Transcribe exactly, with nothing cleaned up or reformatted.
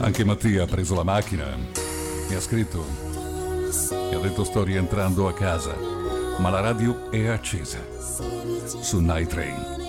Anche Mattia ha preso la macchina, mi ha scritto e ha detto sto rientrando a casa, ma la radio è accesa su Night Train.